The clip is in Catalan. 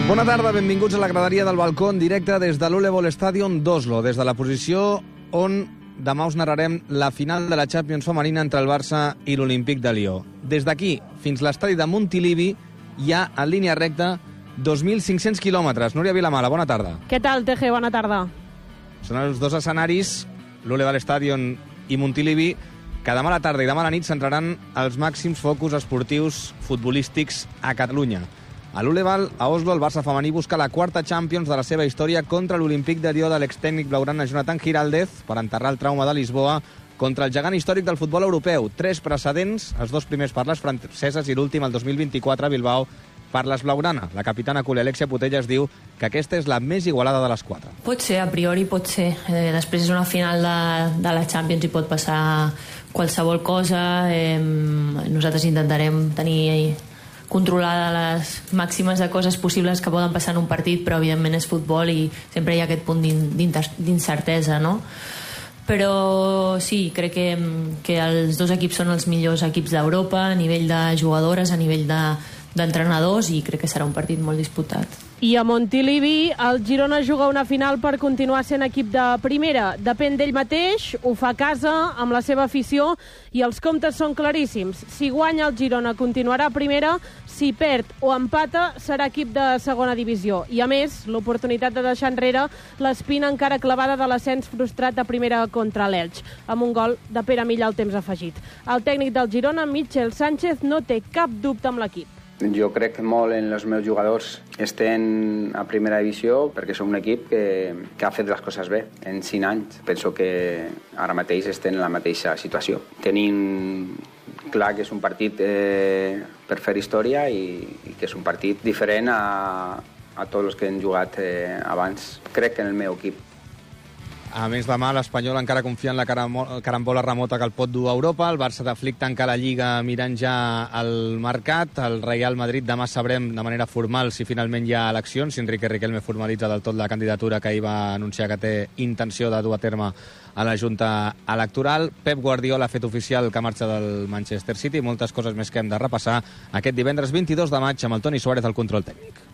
Bona tarda, benvinguts a la graderia del balcó en directe des de l'Ullevoll Stadium d'Oslo, des de la posició on demà us narrarem la final de la Champions femenina entre el Barça i l'Olímpic de Lió. Des d'aquí fins l'estadi de Montilivi hi ha en línia recta 2.500 quilòmetres. Núria Vilamala, bona tarda. Què tal, TG? Bona tarda. Són els dos escenaris, l'Ullevoll Stadium i Montilivi, que demà a la tarda i demà a la nit centraran els màxims focus esportius futbolístics a Catalunya. A l'Ullevoll, a Oslo, el Barça femení busca la quarta Champions de la seva història contra l'Olímpic de Lió de l'extècnic blaugrana Jonathan Giraldez per enterrar el trauma de Lisboa contra el gegant històric del futbol europeu. 3 precedents, els 2 primers per les franceses i l'últim el 2024 a Bilbao per l'esblaugrana. La capitana culer Alexia Putellas diu que aquesta és la més igualada de les 4. Pot ser, a priori pot ser. Després és una final de la Champions i pot passar qualsevol cosa. Nosaltres intentarem tenir controlada les màximes de coses possibles que poden passar en un partit, però evidentment és futbol i sempre hi ha aquest punt d'incertesa, no? Però sí, crec que els dos equips són els millors equips d'Europa a nivell de jugadores, a nivell d'entrenadors, i crec que serà un partit molt disputat. I a Montilivi, el Girona juga una final per continuar sent equip de primera. Depèn d'ell mateix, ho fa a casa, amb la seva afició, i els comptes són claríssims. Si guanya el Girona, continuarà a primera. Si perd o empata, serà equip de segona divisió. I a més, l'oportunitat de deixar enrere l'espina encara clavada de l'ascens frustrat a primera contra l'Elx, amb un gol de Pere Milla al temps afegit. El tècnic del Girona, Michel Sánchez, no té cap dubte amb l'equip. Jo crec molt en els meus jugadors estem a primera divisió perquè som un equip que ha fet les coses bé en 5 anys. Penso que ara mateix estem en la mateixa situació. Tenim clar que és un partit per fer història i que és un partit diferent a tots els que hem jugat abans. Crec en el meu equip. A més, demà l'Espanyol encara confia en la carambola remota que el pot dur a Europa. El Barça de Flick tanca la Lliga mirant ja el mercat. El Real Madrid demà sabrem de manera formal si finalment hi ha eleccions, si Enrique Riquelme formalitza del tot la candidatura que ahir va anunciar que té intenció de dur a terme a la Junta Electoral. Pep Guardiola ha fet oficial que marxa del Manchester City. Moltes coses més que hem de repassar aquest divendres 22 de maig amb el Toni Suárez al control tècnic.